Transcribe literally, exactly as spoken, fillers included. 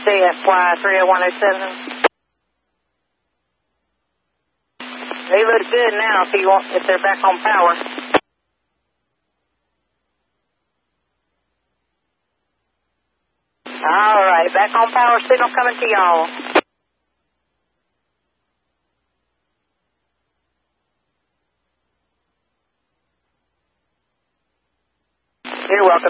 C F Y three oh one oh seven. They look good now if you want, if they're back on power. All right, back on power signal coming to y'all. You're welcome.